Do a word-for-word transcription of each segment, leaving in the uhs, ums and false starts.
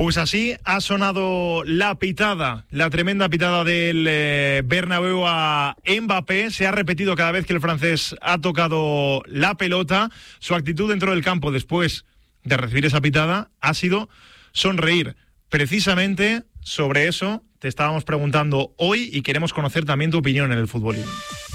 Pues así ha sonado la pitada, la tremenda pitada del eh, Bernabéu a Mbappé. Se ha repetido cada vez que el francés ha tocado la pelota. Su actitud dentro del campo después de recibir esa pitada ha sido sonreír. Precisamente sobre eso te estábamos preguntando hoy y queremos conocer también tu opinión en el futbolín.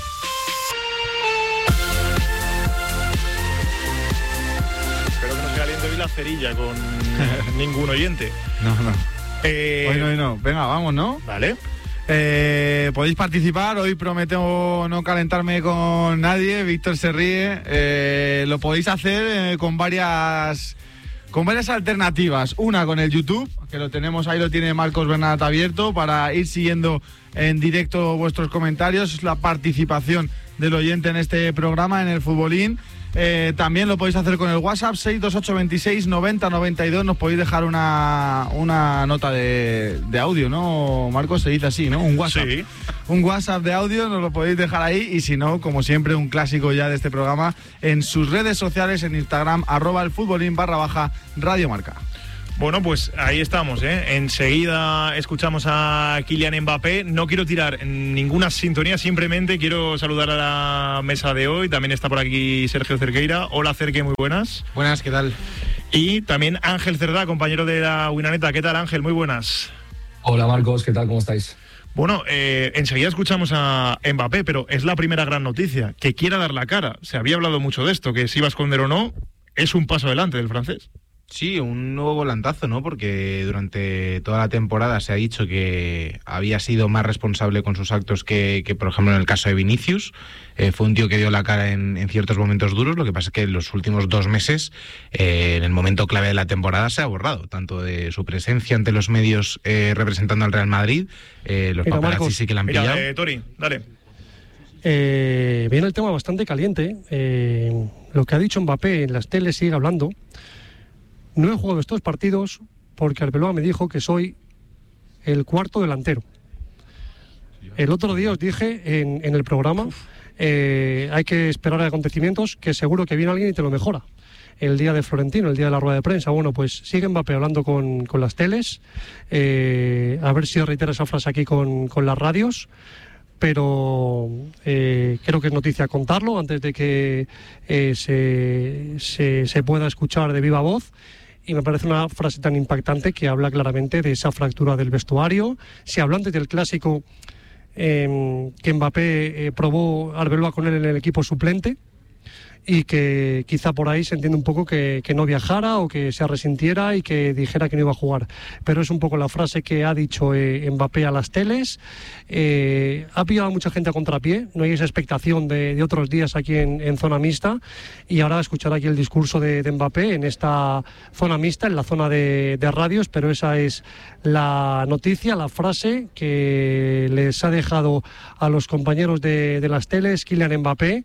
Espero que no se caliente hoy la cerilla con ningún oyente. No, no. Eh, hoy no, hoy no. Venga, vamos, ¿no? Vale. Eh, podéis participar, hoy prometo no calentarme con nadie, Víctor se ríe, eh, lo podéis hacer eh, con varias con varias alternativas, una con el YouTube, que lo tenemos ahí, lo tiene Marcos Bernat abierto para ir siguiendo en directo vuestros comentarios, la participación del oyente en este programa, en el futbolín. Eh, también lo podéis hacer con el WhatsApp seis dos ocho veintiséis noventa noventa y dos. Nos podéis dejar una, una nota de, de audio, ¿no, Marcos? Se dice así, ¿no? Un WhatsApp. Sí. Un WhatsApp de audio, nos lo podéis dejar ahí. Y si no, como siempre, un clásico ya de este programa en sus redes sociales, en Instagram, arroba el futbolín barra baja Radio Marca. Bueno, pues ahí estamos, ¿eh? Enseguida escuchamos a Kylian Mbappé. No quiero tirar ninguna sintonía, simplemente quiero saludar a la mesa de hoy. También está por aquí Sergio Cerqueira. Hola, Cerque, muy buenas. Buenas, ¿qué tal? Y también Ángel Cerdá, compañero de la Winaneta. ¿Qué tal, Ángel? Muy buenas. Hola, Marcos, ¿qué tal? ¿Cómo estáis? Bueno, eh, enseguida escuchamos a Mbappé, pero es la primera gran noticia, que quiera dar la cara. Se había hablado mucho de esto, que si iba a esconder o no, es un paso adelante del francés. Sí, un nuevo volantazo, ¿no? Porque durante toda la temporada se ha dicho que había sido más responsable con sus actos que, que por ejemplo, en el caso de Vinicius. Eh, fue un tío que dio la cara en, en ciertos momentos duros. Lo que pasa es que en los últimos dos meses, eh, en el momento clave de la temporada, se ha borrado. Tanto de su presencia ante los medios eh, representando al Real Madrid, eh, los Mira, paparazzi Marcos, sí que la han Mira, pillado. eh, Tori, dale. Eh, viene el tema bastante caliente. Eh, lo que ha dicho Mbappé en las teles sigue hablando. No he jugado estos partidos porque Arbeloa me dijo que soy el cuarto delantero. El otro día os dije en, en el programa, eh, hay que esperar a acontecimientos, que seguro que viene alguien y te lo mejora. El día de Florentino, el día de la rueda de prensa, bueno, pues sigue Mbappé hablando con, con las teles, eh, a ver si reitera esa frase aquí con, con las radios. Pero eh, creo que es noticia contarlo antes de que eh, se, se, se pueda escuchar de viva voz. Y me parece una frase tan impactante que habla claramente de esa fractura del vestuario. Se habló antes del clásico eh, que Mbappé eh, probó Arbeloa con él en el equipo suplente, y que quizá por ahí se entiende un poco que, que no viajara o que se resintiera y que dijera que no iba a jugar. Pero es un poco la frase que ha dicho eh, Mbappé a las teles. Eh, ha pillado a mucha gente a contrapié, no hay esa expectación de, de otros días aquí en, en zona mixta, y ahora escuchar aquí el discurso de, de Mbappé en esta zona mixta, en la zona de, de radios, pero esa es la noticia, la frase que les ha dejado a los compañeros de, de las teles Kylian Mbappé,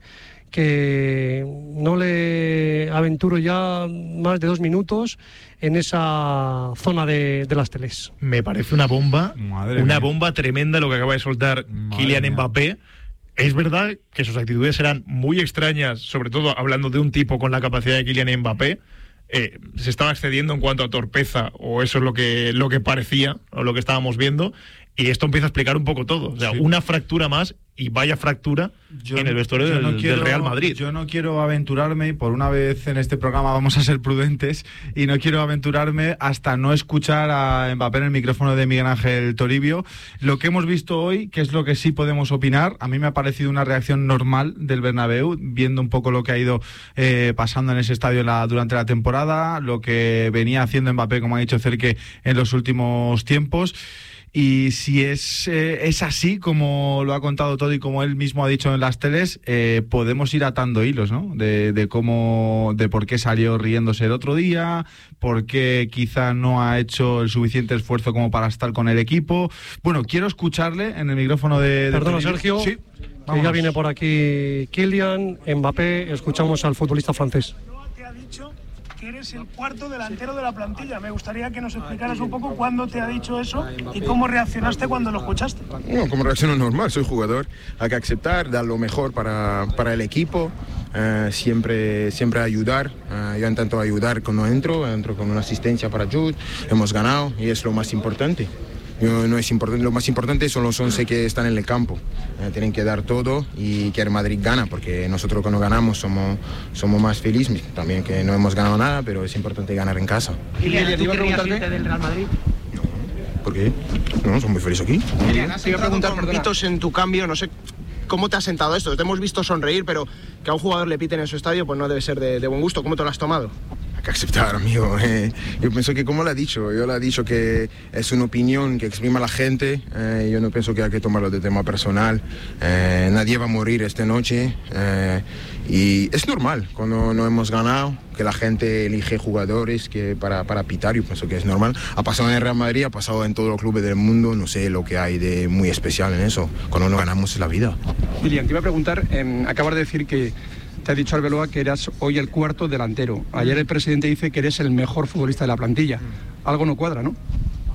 que no le aventuro ya más de dos minutos en esa zona de, de las teles. Me parece una bomba, Madre una mía. bomba tremenda lo que acaba de soltar Madre Kylian mía. Mbappé. Es verdad que sus actitudes eran muy extrañas, sobre todo hablando de un tipo con la capacidad de Kylian Mbappé. Eh, se estaba excediendo en cuanto a torpeza, o eso es lo que, lo que parecía, o lo que estábamos viendo, y esto empieza a explicar un poco todo. O sea, Sí. una fractura más, y vaya fractura Yo- en el vestuario yo del, no del quiero- Real Madrid. Yo no quiero aventurarme, y por una vez en este programa vamos a ser prudentes, y no quiero aventurarme hasta no escuchar a Mbappé en el micrófono de Miguel Ángel Toribio. Lo que hemos visto hoy, que es lo que sí podemos opinar, a mí me ha parecido una reacción normal del Bernabéu, viendo un poco lo que ha ido eh, pasando en ese estadio la, durante la temporada, lo que venía haciendo Mbappé, como ha dicho Cerque, en los últimos tiempos. Y si es, eh, es así como lo ha contado todo y como él mismo ha dicho en las teles, eh, podemos ir atando hilos, ¿no? De, de cómo, de por qué salió riéndose el otro día, por qué quizá no ha hecho el suficiente esfuerzo como para estar con el equipo. Bueno, quiero escucharle en el micrófono de... de Perdona, Toribio. Sergio, Sí, que ya vámonos. viene por aquí Kylian Mbappé. Escuchamos al futbolista francés. Te ha dicho que eres el cuarto delantero de la plantilla. Me gustaría que nos explicaras un poco cuándo te ha dicho eso y cómo reaccionaste cuando lo escuchaste. No, como reacciono normal, soy jugador, hay que aceptar, dar lo mejor para, para el equipo. eh, siempre, siempre ayudar. Eh, yo intento ayudar cuando entro, entro con una asistencia para Jude, hemos ganado y es lo más importante. Yo, no es importante, lo más importante son los once que están en el campo. Eh, tienen que dar todo y que el Madrid gana, porque nosotros cuando ganamos somos, somos más felices. También que no hemos ganado nada, pero es importante ganar en casa. ¿Y te iba a preguntarte del Real Madrid? ¿Por qué? No, son muy felices aquí. Te iba a preguntar por Vitos en tu cambio, no sé cómo te ha sentado esto. Te hemos visto sonreír, pero que a un jugador le piten en su estadio, pues no debe ser de, de buen gusto. ¿Cómo te lo has tomado? Hay que aceptar, amigo. Eh, yo pienso que, como lo ha dicho, yo le he dicho que es una opinión que exprima la gente. Eh, yo no pienso que hay que tomarlo de tema personal. Eh, nadie va a morir esta noche. Eh, y es normal, cuando no hemos ganado, que la gente elige jugadores que para, para pitar. Yo pienso que es normal. Ha pasado en el Real Madrid, ha pasado en todos los clubes del mundo. No sé lo que hay de muy especial en eso. Cuando no ganamos es la vida. Kylian, te iba a preguntar, eh, acabas de decir que te ha dicho Arbeloa que eras hoy el cuarto delantero. Ayer el presidente dice que eres el mejor futbolista de la plantilla. Algo no cuadra, ¿no?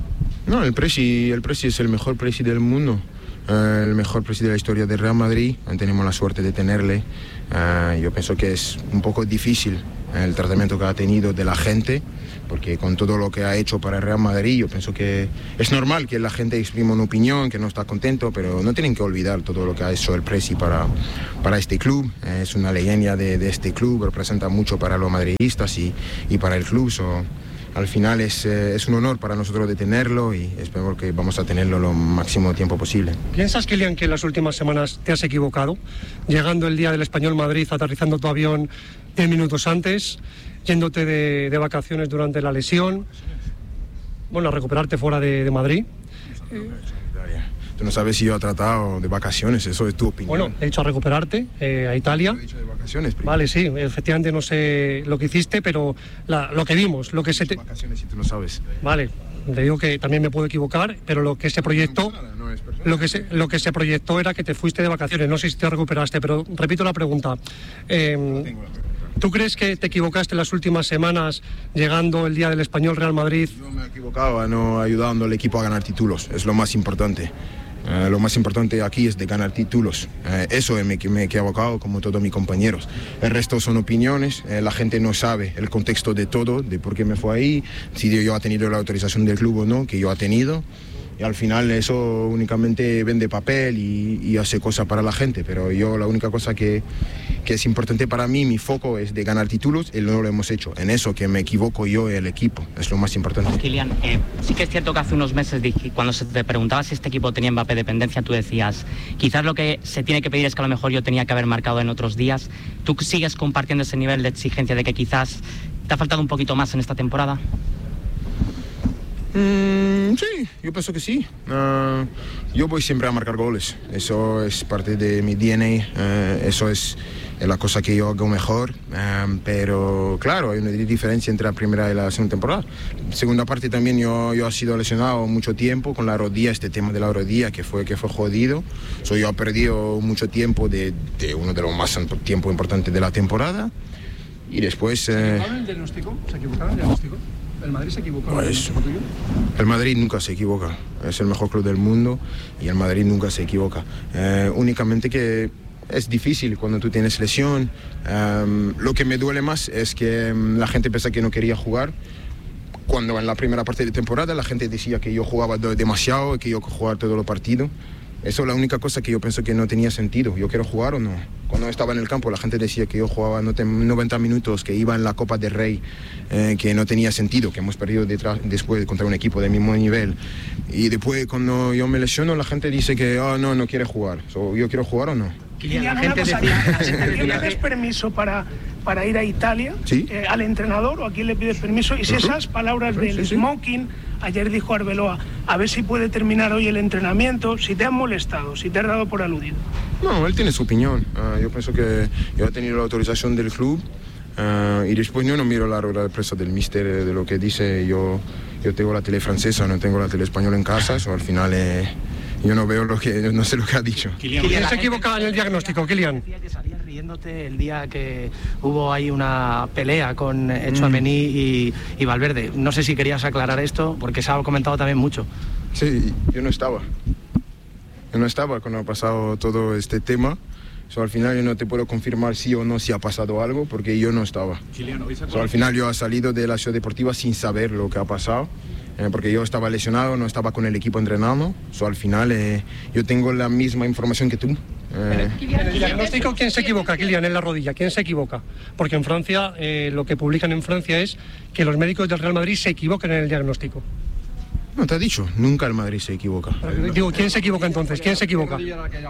No, el Presi, el Presi es el mejor Presi del mundo. Uh, el mejor presidente de la historia del Real Madrid. Tenemos la suerte de tenerle. Uh, yo pienso que es un poco difícil el tratamiento que ha tenido de la gente, porque con todo lo que ha hecho para el Real Madrid, yo pienso que es normal que la gente exprima una opinión, que no está contento, pero no tienen que olvidar todo lo que ha hecho el Presi para, para este club. Uh, es una leyenda de, de este club, representa mucho para los madridistas y, y para el club. So, al final es, eh, es un honor para nosotros de tenerlo y espero que vamos a tenerlo lo máximo tiempo posible. ¿Piensas, Kylian, que en las últimas semanas te has equivocado? Llegando el día del Español Madrid, aterrizando tu avión diez minutos antes, yéndote de, de vacaciones durante la lesión, bueno, a recuperarte fuera de, de Madrid. Eh, Tú no sabes si yo he tratado de vacaciones, eso es tu opinión. Bueno, he dicho a recuperarte eh, a Italia. He dicho de vacaciones. Primero. Vale, sí, efectivamente no sé lo que hiciste, pero la, lo que vimos, lo que se te... Vacaciones si tú no sabes. Vale, te digo que también me puedo equivocar, pero lo que se proyectó, no es lo que se, lo que se proyectó era que te fuiste de vacaciones. No sé si te recuperaste, pero repito la pregunta. Eh, ¿Tú crees que te equivocaste en las últimas semanas llegando el día del Español Real Madrid? No me he equivocado, no ayudando al equipo a ganar títulos, es lo más importante. Uh, lo más importante aquí es de ganar títulos. Uh, eso me, me he equivocado como todos mis compañeros. El resto son opiniones, uh, la gente no sabe el contexto de todo, de por qué me fue ahí, si yo he tenido la autorización del club o no, que yo he tenido. Y al final eso únicamente vende papel y, y hace cosas para la gente, pero yo la única cosa que, que es importante para mí, mi foco es de ganar títulos y no lo hemos hecho. En eso que me equivoco yo y el equipo, es lo más importante. Kylian, eh, sí que es cierto que hace unos meses cuando se te preguntaba si este equipo tenía Mbappé dependencia, tú decías, quizás lo que se tiene que pedir es que a lo mejor yo tenía que haber marcado en otros días. ¿Tú sigues compartiendo ese nivel de exigencia de que quizás te ha faltado un poquito más en esta temporada? Mm, sí, yo pienso que sí. Uh, yo voy siempre a marcar goles. Eso es parte de mi D N A. Uh, eso es la cosa que yo hago mejor. Um, pero claro, hay una diferencia entre la primera y la segunda temporada. Segunda parte también yo, yo he sido lesionado mucho tiempo con la rodilla, este tema de la rodilla que fue, que fue jodido. So, yo he perdido mucho tiempo de, de uno de los más tiempos importantes de la temporada. Y después... ¿Se equivocaron en el diagnóstico? ¿Se equivocaron en el diagnóstico? ¿El Madrid se equivocó? Pues, el Madrid nunca se equivoca, es el mejor club del mundo y el Madrid nunca se equivoca. Eh, únicamente que es difícil cuando tú tienes lesión. Um, lo que me duele más es que um, la gente pensaba que no quería jugar. Cuando en la primera parte de temporada la gente decía que yo jugaba demasiado y que yo jugaba todos los partidos. Eso es la única cosa que yo pienso que no tenía sentido. ¿Yo quiero jugar o no? Cuando estaba en el campo la gente decía que yo jugaba noventa minutos, que iba en la Copa del Rey, eh, que no tenía sentido, que hemos perdido detrás, después contra un equipo de mismo nivel. Y después cuando yo me lesiono la gente dice que oh, no, no quiere jugar. So, ¿yo quiero jugar o no? Kylian, la gente decía, ¿a quién le pides permiso para, para ir a Italia? ¿Sí? Eh, ¿Al entrenador o a quién le pides permiso? Y si uh-huh. esas palabras sí, del sí, smoking, ayer dijo Arbeloa, a ver si puede terminar hoy el entrenamiento, si te han molestado, si te has dado por aludido. No, él tiene su opinión. Uh, yo pienso que yo he tenido la autorización del club uh, y después yo no miro la rueda de prensa del míster eh, de lo que dice. Yo, yo tengo la tele francesa, no tengo la tele española en casa, so, al final... Eh, yo no veo lo que, no sé lo que ha dicho. ¿Quién se equivocaba en el diagnóstico, Kylian? Decía que salías riéndote el día que hubo ahí una pelea con Tchouaméni y, y Valverde. No sé si querías aclarar esto, porque se ha comentado también mucho. Sí, yo no estaba. Yo no estaba cuando ha pasado todo este tema. So, al final yo no te puedo confirmar sí o no si ha pasado algo porque yo no estaba. So, al final yo he salido de la ciudad deportiva sin saber lo que ha pasado. Eh, porque yo estaba lesionado, no estaba con el equipo entrenando. So, al final eh, yo tengo la misma información que tú. Eh. En el diagnóstico, ¿quién se equivoca, Kylian, en la rodilla? ¿Quién se equivoca? Porque en Francia, eh, lo que publican en Francia es que los médicos del Real Madrid se equivocan en el diagnóstico. No, te ha dicho, nunca el Madrid se equivoca. Pero, digo, ¿quién se equivoca entonces? ¿Quién se equivoca?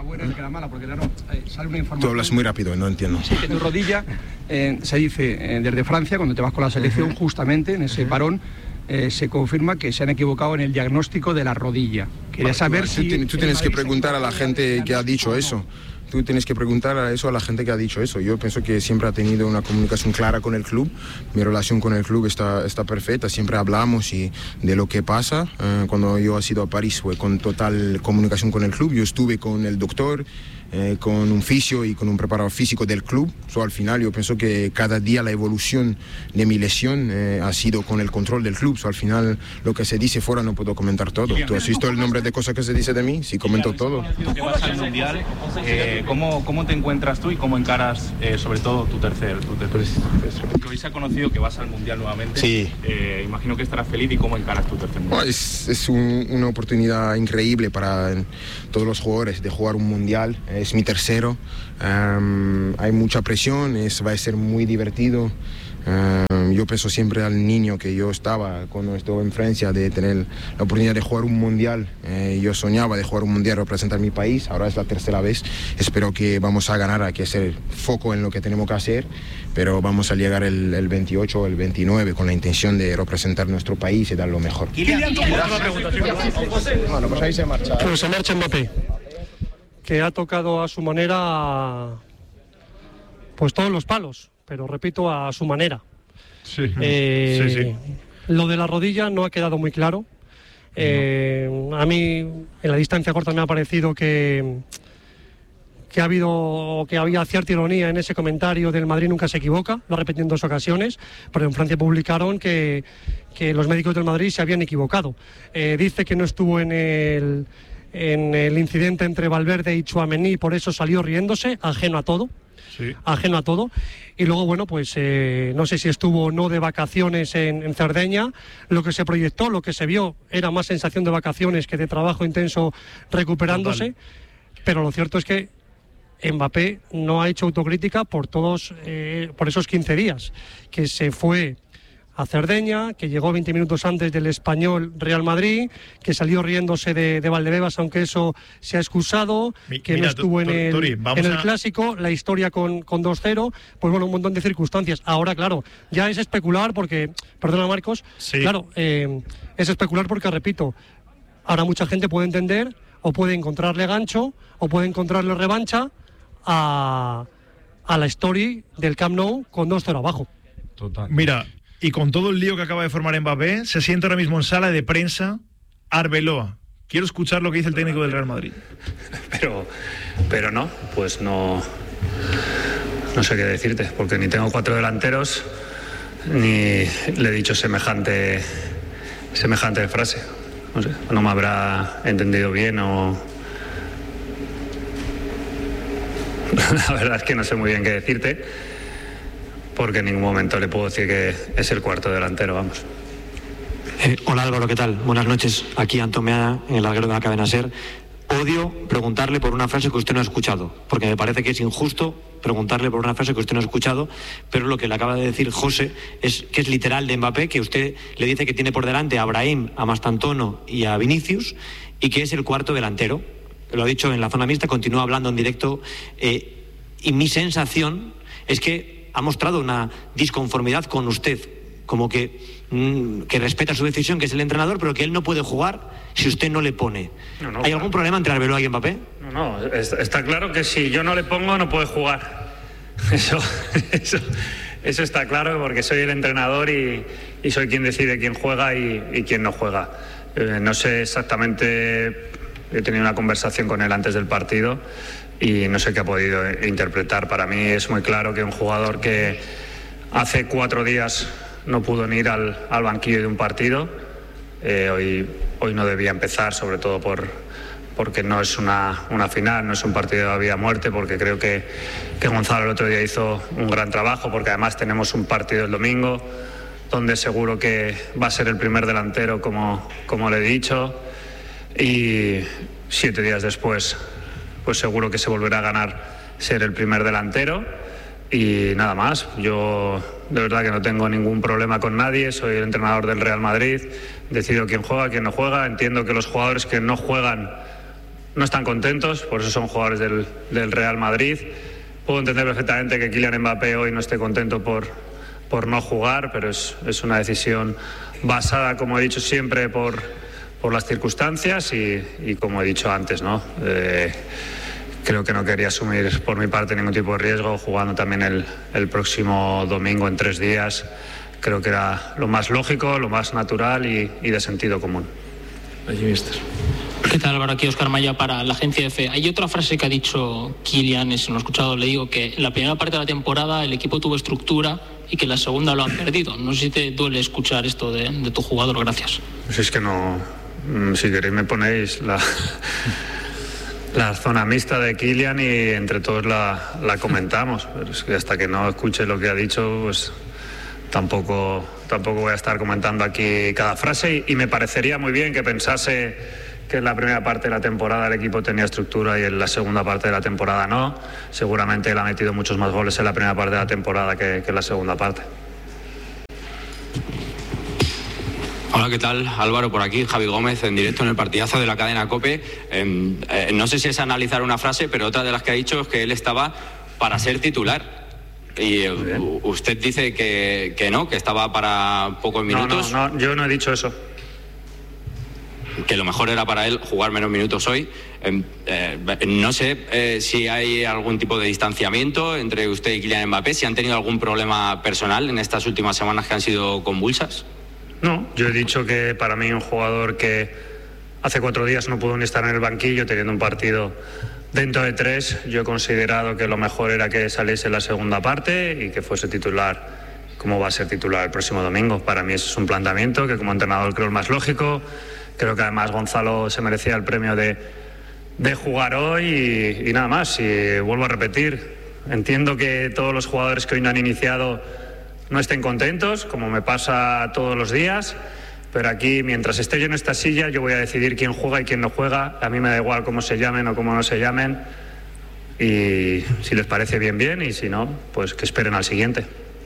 Tú hablas muy rápido, no entiendo. Sí, que tu rodilla, eh, se dice eh, desde Francia, cuando te vas con la selección, uh-huh. justamente en ese uh-huh. parón, Eh, se confirma que se han equivocado en el diagnóstico de la rodilla. Quería saber tú, si... Tú, tú tienes que preguntar a la gente que ha dicho eso. Tú tienes que preguntar a eso a la gente que ha dicho eso. Yo pienso que siempre ha tenido una comunicación clara con el club. Mi relación con el club está, está perfecta. Siempre hablamos y de lo que pasa. Eh, cuando yo he ido a París fue con total comunicación con el club. Yo estuve con el doctor, eh, con un fisio y con un preparador físico del club. So, al final yo pienso que cada día la evolución de mi lesión eh, ha sido con el control del club. So, al final lo que se dice fuera no puedo comentar todo. ¿Tú has visto el nombre de cosas que se dice de mí? Sí, comento todo. Que vas al mundial, eh, ¿cómo, ¿Cómo te encuentras tú y cómo encaras eh, sobre todo tu tercer? Tu tercer porque hoy se ha conocido que vas al mundial nuevamente. Sí. Eh, imagino que estarás feliz. ¿Y cómo encaras tu tercer mundial? Oh, es es un, una oportunidad increíble para todos los jugadores de jugar un mundial. Es mi tercero. Um, hay mucha presión, es, va a ser muy divertido. Um, yo pienso siempre al niño que yo estaba cuando estuve en Francia de tener la oportunidad de jugar un mundial. Eh, yo soñaba de jugar un mundial, representar mi país. Ahora es la tercera vez. Espero que vamos a ganar, hay que hacer foco en lo que tenemos que hacer, pero vamos a llegar el, el veintiocho o el veintinueve con la intención de representar nuestro país y dar lo mejor. Bueno, pues ahí se marcha. Pues se marcha Mbappé, que ha tocado a su manera pues todos los palos, pero repito, a su manera. Sí, eh, sí, sí. Lo de la rodilla no ha quedado muy claro. Eh, no. A mí, en la distancia corta, me ha parecido que, que ha habido, que había cierta ironía en ese comentario del Madrid nunca se equivoca, lo ha repetido en dos ocasiones, pero en Francia publicaron que, que los médicos del Madrid se habían equivocado. Eh, dice que no estuvo en el, en el incidente entre Valverde y Tchouaméni, por eso salió riéndose, ajeno a todo. Sí. Ajeno a todo. Y luego, bueno, pues eh, no sé si estuvo o no de vacaciones en, en Cerdeña. Lo que se proyectó, lo que se vio, era más sensación de vacaciones que de trabajo intenso recuperándose. Total. Pero lo cierto es que Mbappé no ha hecho autocrítica por todos, eh, por esos quince días, que se fue a Cerdeña, que llegó veinte minutos antes del Español Real Madrid, que salió riéndose de, de Valdebebas, aunque eso se ha excusado, Mi, que mira, no estuvo en el, Tori, en el a... Clásico, la historia con, con dos cero, pues bueno, un montón de circunstancias. Ahora, claro, ya es especular porque, perdona Marcos, sí. claro, eh, es especular porque, repito, ahora mucha gente puede entender o puede encontrarle gancho o puede encontrarle revancha a, a la story del Camp Nou con dos cero abajo. Total. Mira, y con todo el lío que acaba de formar Mbappé, se siente ahora mismo en sala de prensa Arbeloa. Quiero escuchar lo que dice el técnico del Real Madrid. Pero, pero no, pues no, no sé qué decirte, porque ni tengo cuatro delanteros, ni le he dicho semejante, semejante frase. No sé, no me habrá entendido bien o... La verdad es que no sé muy bien qué decirte, porque en ningún momento le puedo decir que es el cuarto delantero, vamos. Eh, hola Álvaro, ¿qué tal? Buenas noches, aquí Antón Meana, en el larguero de la cadena SER. Odio preguntarle por una frase que usted no ha escuchado, porque me parece que es injusto preguntarle por una frase que usted no ha escuchado, pero lo que le acaba de decir José es que es literal de Mbappé, que usted le dice que tiene por delante a Brahim, a Mastantuono y a Vinicius, y que es el cuarto delantero. Lo ha dicho en la zona mixta, continúa hablando en directo, eh, y mi sensación es que ha mostrado una disconformidad con usted, como que, mmm, que respeta su decisión, que es el entrenador, pero que él no puede jugar si usted no le pone. No, no, ¿Hay algún problema entre Arbeloa y Mbappé? No, no, está claro que si yo no le pongo no puede jugar. Eso, eso, eso está claro, porque soy el entrenador y, y soy quien decide quién juega y, y quién no juega. Eh, no sé exactamente, he tenido una conversación con él antes del partido y no sé qué ha podido interpretar. Para mí es muy claro que un jugador que hace cuatro días no pudo ni ir al, al banquillo de un partido, eh, hoy, hoy no debía empezar, sobre todo por, porque no es una, una final, no es un partido de vida o muerte, porque creo que, que Gonzalo el otro día hizo un gran trabajo, porque además tenemos un partido el domingo donde seguro que va a ser el primer delantero, como, como le he dicho, y siete días después pues seguro que se volverá a ganar ser el primer delantero. Y nada más, yo de verdad que no tengo ningún problema con nadie, soy el entrenador del Real Madrid, decido quién juega, quién no juega, entiendo que los jugadores que no juegan no están contentos, por eso son jugadores del, del Real Madrid. Puedo entender perfectamente que Kylian Mbappé hoy no esté contento por, por no jugar, pero es, es una decisión basada, como he dicho siempre, por, por las circunstancias y, y como he dicho antes, ¿no? Eh, Creo que no quería asumir por mi parte ningún tipo de riesgo, jugando también el, el próximo domingo en tres días. Creo que era lo más lógico, lo más natural y, y de sentido común. Allí, mister. ¿Qué tal, Álvaro? Aquí Óscar Maya para la agencia EFE. Hay otra frase que ha dicho Kylian, si no lo he escuchado, le digo que en la primera parte de la temporada el equipo tuvo estructura y que en la segunda lo han perdido. No sé si te duele escuchar esto de, de tu jugador. Gracias. Pues es que no... Si queréis me ponéis la... la zona mixta de Kylian y entre todos la, la comentamos, pero es que hasta que no escuche lo que ha dicho, pues tampoco, tampoco voy a estar comentando aquí cada frase y, y me parecería muy bien que pensase que en la primera parte de la temporada el equipo tenía estructura y en la segunda parte de la temporada no. Seguramente él ha metido muchos más goles en la primera parte de la temporada que, que en la segunda parte. Hola, ¿qué tal? Álvaro por aquí, Javi Gómez en directo en el partidazo de la cadena COPE. Eh, eh, no sé si es analizar una frase, pero otra de las que ha dicho es que él estaba para ser titular. Y eh, usted dice que, que no, que estaba para pocos minutos. No, no, no, yo no he dicho eso. Que lo mejor era para él jugar menos minutos hoy. Eh, eh, no sé eh, si hay algún tipo de distanciamiento entre usted y Kylian Mbappé, si han tenido algún problema personal en estas últimas semanas que han sido convulsas. No, yo he dicho que para mí un jugador que hace cuatro días no pudo ni estar en el banquillo teniendo un partido dentro de tres, yo he considerado que lo mejor era que saliese en la segunda parte y que fuese titular como va a ser titular el próximo domingo. Para mí eso es un planteamiento que como entrenador creo el más lógico. Creo que además Gonzalo se merecía el premio de, de jugar hoy y, y nada más. Y vuelvo a repetir, entiendo que todos los jugadores que hoy no han iniciado no estén contentos, como me pasa todos los días, pero aquí, mientras esté yo en esta silla, yo voy a decidir quién juega y quién no juega. A mí me da igual cómo se llamen o cómo no se llamen, y si les parece bien, bien, y si no, pues que esperen al siguiente.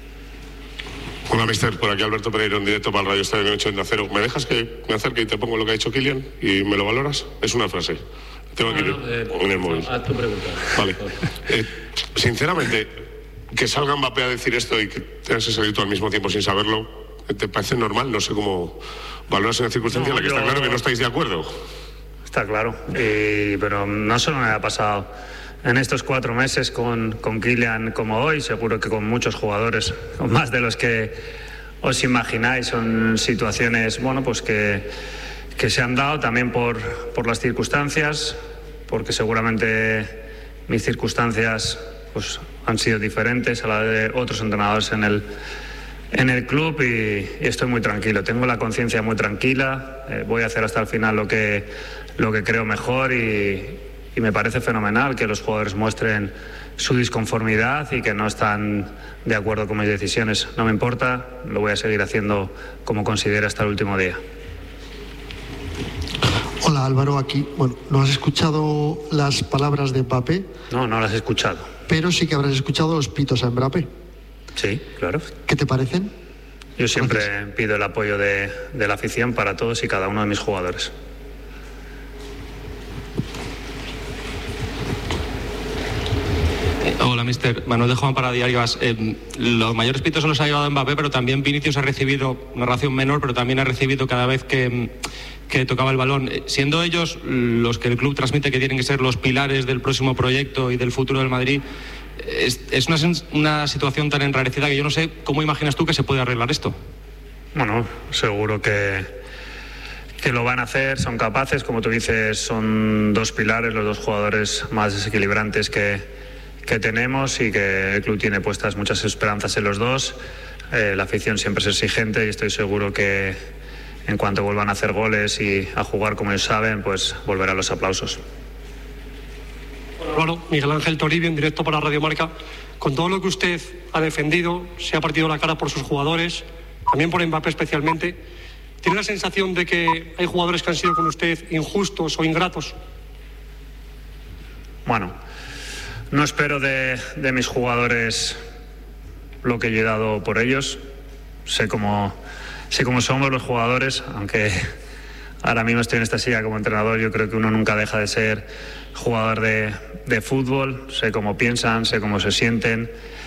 Hola, mister, por aquí Alberto Pereiro en directo para el Radio Estadio ocho de Cero. ¿Me dejas que me acerque y te pongo lo que ha dicho Kylian y me lo valoras? Es una frase. Tengo aquí no, no, eh, en el móvil. Haz tu pregunta. Vale. Eh, sinceramente... Que salga Mbappé a decir esto y que tengas que salir tú al mismo tiempo sin saberlo, ¿te parece normal? No sé cómo valoras en la circunstancia no, en la que yo... está claro que no estáis de acuerdo. Está claro, y, pero no solo me ha pasado en estos cuatro meses con, con Kylian como hoy, seguro que con muchos jugadores, con más de los que os imagináis. Son situaciones, bueno, pues que, que se han dado también por, por las circunstancias, porque seguramente mis circunstancias pues han sido diferentes a la de otros entrenadores en el, en el club y, y estoy muy tranquilo, tengo la conciencia muy tranquila, eh, voy a hacer hasta el final lo que, lo que creo mejor y, y me parece fenomenal que los jugadores muestren su disconformidad y que no están de acuerdo con mis decisiones. No me importa, lo voy a seguir haciendo como considere hasta el último día. Hola Álvaro, aquí. Bueno, ¿no has escuchado las palabras de Mbappé? No, no las he escuchado. Pero sí que habrás escuchado los pitos a Mbappé. Sí, claro. ¿Qué te parecen? Yo siempre Gracias. pido el apoyo de, de la afición para todos y cada uno de mis jugadores. Hola, mister. Manuel de Juan para Diario As. Eh, los mayores pitos se los ha llevado Mbappé, pero también Vinicius ha recibido una ración menor, pero también ha recibido cada vez que, que tocaba el balón. Siendo ellos los que el club transmite que tienen que ser los pilares del próximo proyecto y del futuro del Madrid, es, es una, una situación tan enrarecida que yo no sé cómo imaginas tú que se puede arreglar esto. Bueno, seguro que, que lo van a hacer, son capaces, como tú dices, son dos pilares, los dos jugadores más desequilibrantes que que tenemos y que el club tiene puestas muchas esperanzas en los dos. Eh, la afición siempre es exigente y estoy seguro que, en cuanto vuelvan a hacer goles y a jugar como ellos saben, pues volverán los aplausos. Bueno, Miguel Ángel Toribio, en directo para Radio Marca. Con todo lo que usted ha defendido, se ha partido la cara por sus jugadores, también por Mbappé especialmente, ¿tiene la sensación de que hay jugadores que han sido con usted injustos o ingratos? Bueno, no espero de, de mis jugadores lo que yo he dado por ellos. Sé cómo, sé cómo somos los jugadores, aunque ahora mismo estoy en esta silla como entrenador. Yo creo que uno nunca deja de ser jugador de, de fútbol. Sé cómo piensan, sé cómo se sienten.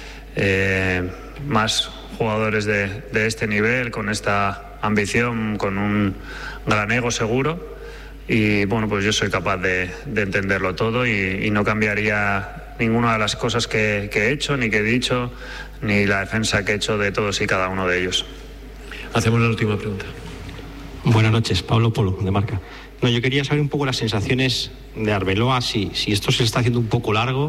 Eh, más jugadores de, de este nivel, con esta ambición, con un gran ego seguro. Y bueno, pues yo soy capaz de, de entenderlo todo y, y no cambiaría ninguna de las cosas que, que he hecho, ni que he dicho, ni la defensa que he hecho de todos y cada uno de ellos. Hacemos la última pregunta. Buenas noches, Pablo Polo, de Marca. No, yo quería saber un poco las sensaciones de Arbeloa, si, si esto se le está haciendo un poco largo,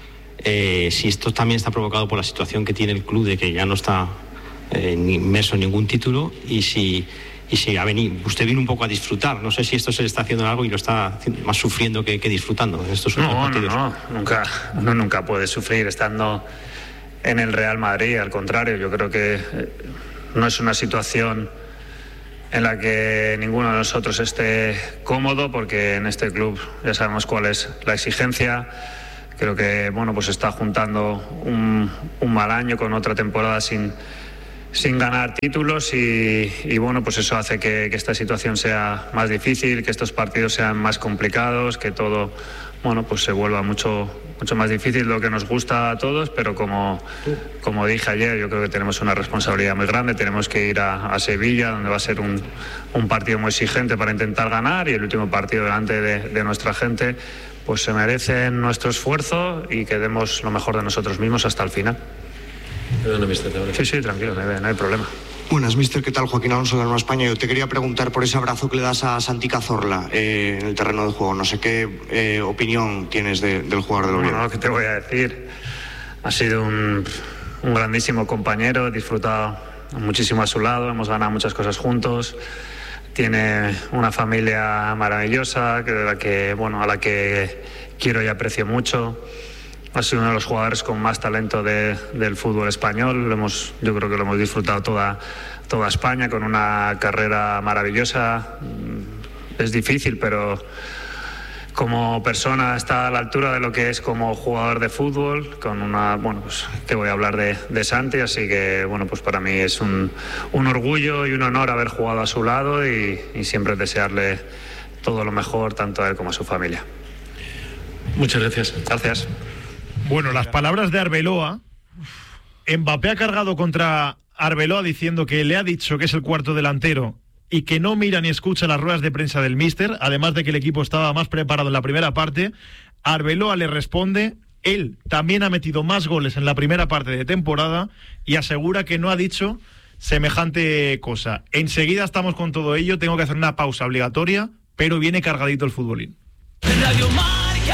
eh, si esto también está provocado por la situación que tiene el club de que ya no está eh, inmerso en ningún título, y si... Y si ha venido, usted vino un poco a disfrutar. No sé si esto se le está haciendo algo y lo está más sufriendo que, que disfrutando en estos últimos no, partidos. No, no, nunca, uno nunca puede sufrir estando en el Real Madrid. Al contrario, yo creo que no es una situación en la que ninguno de nosotros esté cómodo, porque en este club ya sabemos cuál es la exigencia. Creo que bueno, pues está juntando un, un mal año con otra temporada sin... sin ganar títulos y, y bueno, pues eso hace que, que esta situación sea más difícil, que estos partidos sean más complicados, que todo, bueno, pues se vuelva mucho, mucho más difícil, lo que nos gusta a todos, pero como, como dije ayer, yo creo que tenemos una responsabilidad muy grande. Tenemos que ir a, a Sevilla, donde va a ser un, un partido muy exigente para intentar ganar, y el último partido delante de, de nuestra gente, pues se merecen nuestro esfuerzo y que demos lo mejor de nosotros mismos hasta el final. Perdona, mister, sí, sí, tranquilo, no hay, no hay problema. Buenas, mister, ¿qué tal? Joaquín Alonso de Nueva España. Yo te quería preguntar por ese abrazo que le das a Santi Cazorla eh, en el terreno de juego. No sé qué eh, opinión tienes de, del jugador del Oviedo. Bueno, ¿qué te voy a decir? Ha sido un, un grandísimo compañero, he disfrutado muchísimo a su lado, hemos ganado muchas cosas juntos. Tiene una familia maravillosa, que, de la que, bueno, a la que quiero y aprecio mucho. Ha sido uno de los jugadores con más talento de, del fútbol español. Lo hemos, yo creo que lo hemos disfrutado toda, toda España, con una carrera maravillosa. Es difícil, pero como persona está a la altura de lo que es como jugador de fútbol. Con una, bueno, pues te voy a hablar de, de Santi, así que bueno, pues para mí es un, un orgullo y un honor haber jugado a su lado y, y siempre desearle todo lo mejor, tanto a él como a su familia. Muchas gracias. Gracias. Bueno, las palabras de Arbeloa. Mbappé ha cargado contra Arbeloa diciendo que le ha dicho que es el cuarto delantero y que no mira ni escucha las ruedas de prensa del míster, además de que el equipo estaba más preparado en la primera parte. Arbeloa le responde, él también ha metido más goles en la primera parte de temporada y asegura que no ha dicho semejante cosa. Enseguida estamos con todo ello, tengo que hacer una pausa obligatoria, pero viene cargadito el futbolín. Radio Marca.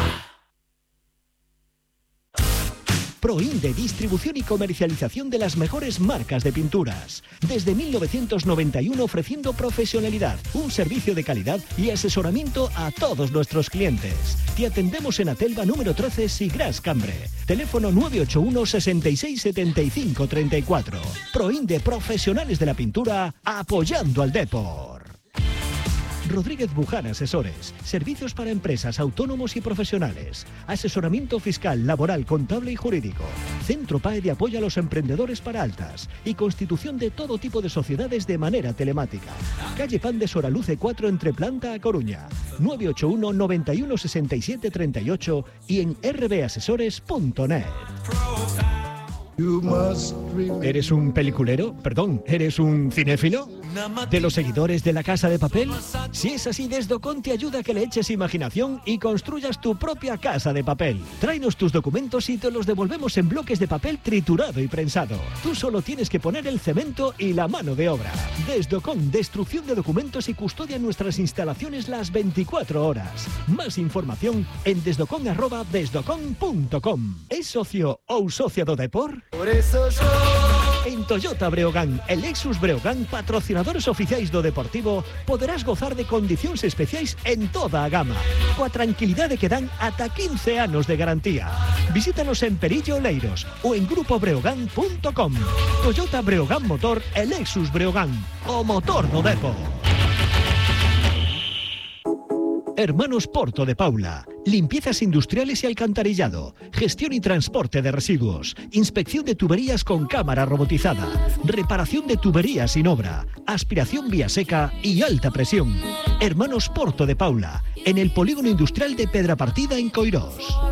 Proinde, distribución y comercialización de las mejores marcas de pinturas. Desde mil novecientos noventa y uno ofreciendo profesionalidad, un servicio de calidad y asesoramiento a todos nuestros clientes. Te atendemos en Atelva número trece, Sigras Cambre. Teléfono nueve ocho uno, sesenta y seis, setenta y cinco, treinta y cuatro. Proinde, profesionales de la pintura, apoyando al deporte. Rodríguez Buján Asesores. Servicios para empresas, autónomos y profesionales. Asesoramiento fiscal, laboral, contable y jurídico. Centro P A E de apoyo a los emprendedores para altas. Y constitución de todo tipo de sociedades de manera telemática. Calle Pan de Soraluce cuatro, entre Planta a Coruña. nueve ocho uno, noventa y uno, sesenta y siete, treinta y ocho y en r b asesores punto net. ¿Eres un peliculero? Perdón, ¿eres un cinéfilo? ¿De los seguidores de La Casa de Papel? Si es así, Desdocon te ayuda a que le eches imaginación y construyas tu propia casa de papel. Tráenos tus documentos y te los devolvemos en bloques de papel triturado y prensado. Tú solo tienes que poner el cemento y la mano de obra. Desdocon, destrucción de documentos y custodia en nuestras instalaciones las veinticuatro horas. Más información en desdocon arroba desdocon punto com. ¿Es socio o socio do Depor? Por eso yo En Toyota Breogán e Lexus Breogán, patrocinadores oficiais do Deportivo, poderás gozar de condicións especiais en toda a gama, coa tranquilidade que dan ata quince anos de garantía. Visítanos en Perillo Oleiros ou en grupo breogán punto com. Toyota Breogán Motor e Lexus Breogán, o motor do Depo. Hermanos Porto de Paula. Limpiezas industriales y alcantarillado. Gestión y transporte de residuos. Inspección de tuberías con cámara robotizada. Reparación de tuberías sin obra. Aspiración vía seca y alta presión. Hermanos Porto de Paula. En el polígono industrial de Pedrapartida en Coirós.